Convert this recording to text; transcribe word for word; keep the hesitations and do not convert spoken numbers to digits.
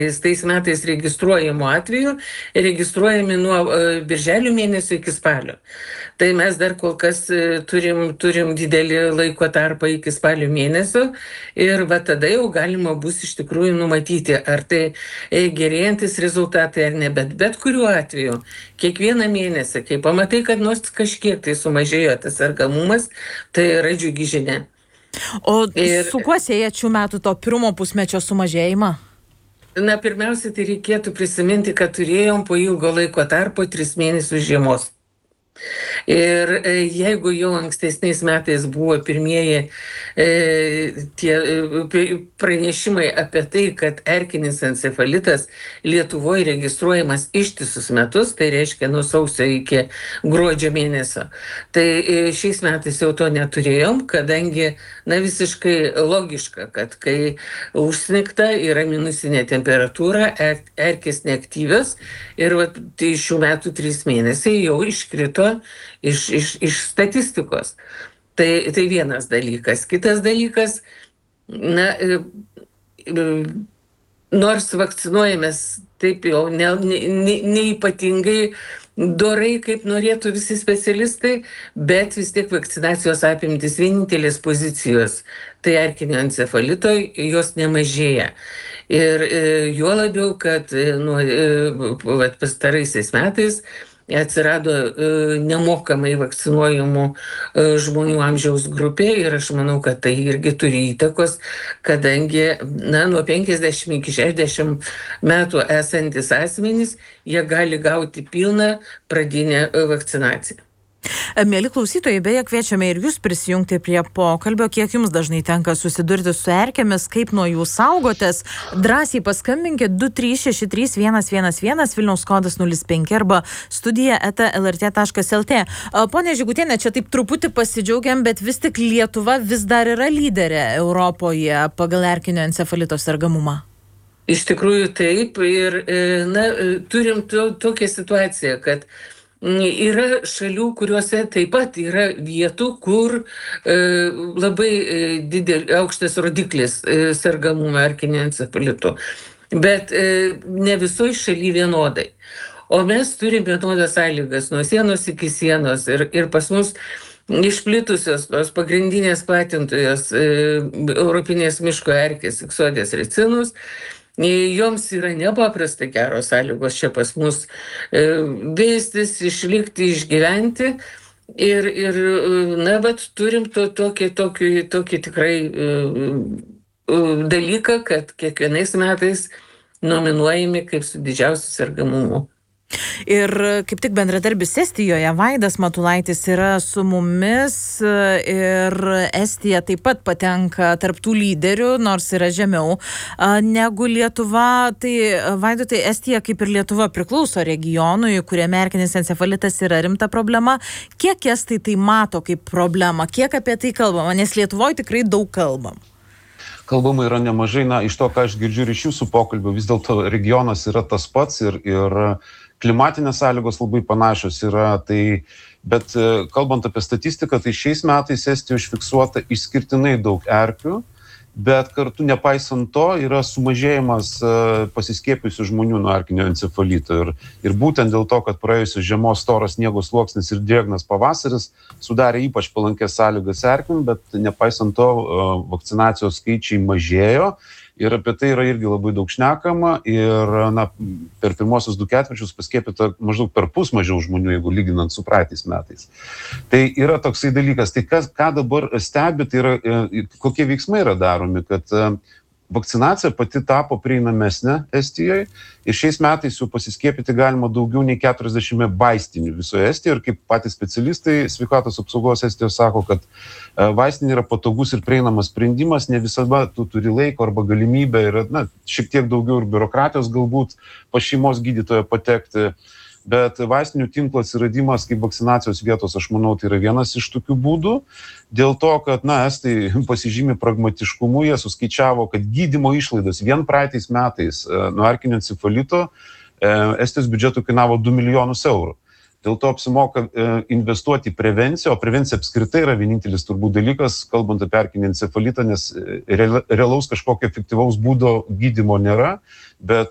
tais metais registruojamų atvejų registruojami nuo birželio mėnesio iki spalio. Tai mes dar kol kas turim, turim didelį laiko tarpą iki spalio mėnesio ir va tada jau galima bus iš tikrųjų numatyti, ar tai gerėjantis rezultatai ar ne, bet bet kuriuo atveju, kiekvieną mėnesį, kai pamatai, kad nors kažkiek tai sumažėjo tas sergamumas, tai yra džiugi žinia. O ir su kuo siejat šių metų to pirmo pusmečio sumažėjimą? Na, pirmiausia, tai reikėtų prisiminti, kad turėjom po ilgo laiko tarpo tris mėnesius žiemos. Ir jeigu jau ankstesniais metais buvo pirmieji e, tie pranešimai apie tai, kad erkinis encefalitas Lietuvoje registruojamas ištisus metus, tai reiškia nuo sausio iki gruodžio mėnesio, tai šiais metais jau to neturėjom, kadangi na, visiškai logiška, kad kai užsnigta yra minusinė temperatūra, er, erkės neaktyvios ir va, tai šių metų trys mėnesiai jau iškrito Iš, iš, iš statistikos. Tai, tai vienas dalykas. Kitas dalykas, na, nors vakcinuojamės taip jau neypatingai ne, ne dorai, kaip norėtų visi specialistai, bet vis tiek vakcinacijos apimtis vienintelės pozicijos, tai erkinio encefalito, jos nemažėja. Ir juo labiau, kad nu, pastaraisiais metais atsirado e, nemokamai vakcinuojamų e, žmonių amžiaus grupė ir aš manau, kad tai irgi turi įtakos, kadangi na, nuo penkiasdešimt iki šešiasdešimt metų esantis asmenys, jie gali gauti pilną pradinę vakcinaciją. Mėly klausytojai, beje, kviečiame ir jūs prisijungti prie pokalbio, kiek jums dažnai tenka susidurti su erkėmis, kaip nuo jų saugotės. Drąsiai paskambinkit du trys šeši trys vienas vienas vienas, Vilniaus kodas nulis penki arba studija eta lrt taškas lt. Pone Žigutiene, čia taip truputį pasidžiaugiam, bet vis tik Lietuva vis dar yra lyderė Europoje pagal erkinio encefalito sergamumą. Iš tikrųjų taip ir na, turim to, tokią situaciją, kad yra šalių, kuriuose taip pat yra vietų, kur e, labai e, didel, aukštas rodiklis e, sergamumo erkinio encefalitu. Bet e, ne visoje šalyje vienodai. O mes turime vienodas sąlygas nuo sienos iki sienos ir, ir pas mus išplitusios tos pagrindinės platintojos e, europinės miško erkės iksodės ricinus. Joms yra nepaprastai geros sąlygos čia pas mus e, veistis, išlikti, išgyventi ir, ir na, bet turim to, tokį, tokį, tokį tikrai e, dalyką, kad kiekvienais metais nominuojami kaip su didžiausiu sergamumu. Ir kaip tik bendradarbis Estijoje, Vaidas Matulaitis, yra su mumis ir Estija taip pat patenka tarp tų lyderių, nors yra žemiau negu Lietuva. Tai Vaidotai, Estija kaip ir Lietuva priklauso regionui, kuriame erkinis encefalitas yra rimta problema. Kiek estai tai mato kaip problemą? Kiek apie tai kalbama? Nes Lietuvoje tikrai daug kalbam. Kalbama yra nemažai, na, iš to, ką aš girdžiu iš jūsų pokalbio, vis dėlto regionas yra tas pats ir, ir klimatinės sąlygos labai panašios yra, tai, bet kalbant apie statistiką, tai šiais metais Estijoje užfiksuota išskirtinai daug erkių, bet kartu nepaisant to yra sumažėjimas pasiskiepiusių žmonių nuo erkinio encefalito. Ir, ir būtent dėl to, kad praėjusios žiemos storas sniego sluoksnis ir drėgnas pavasaris sudarė ypač palankės sąlygas erkim, bet nepaisant to vakcinacijos skaičiai mažėjo. Ir apie tai yra irgi labai daug šnekama ir na, per pirmosius du ketvirčius paskiepyta maždaug per pus mažiau žmonių, jeigu lyginant su praeitais metais. Tai yra toksai dalykas. Tai kas, ką dabar stebi, tai yra, kokie veiksmai yra daromi, kad vakcinacija pati tapo prieinamesnė Estijoje ir šiais metais jau pasiskiepyti galima daugiau nei keturiasdešimt vaistinių visoje Estijoje ir kaip patys specialistai sveikatos apsaugos Estijos sako, kad vaistinė yra patogus ir prieinamas sprendimas, ne visada tu turi laiko arba galimybę ir na, šiek tiek daugiau ir biurokratijos galbūt pas šeimos gydytoją patekti. Bet vaistinių tinklo atsiradimas kaip vakcinacijos vietos, aš manau, tai yra vienas iš tokių būdų. Dėl to, kad, na, estai pasižymi pragmatiškumu, jie suskaičiavo, kad gydymo išlaidos vien praeitais metais nuo erkinio encefalito Estijos biudžetų kainavo du milijonus eurų. Dėl to apsimoka investuoti į prevenciją, o prevencija apskritai yra vienintelis turbūt dalykas, kalbant apie erkinį encefalitą, nes realaus kažkokio efektyvaus būdo gydymo nėra, bet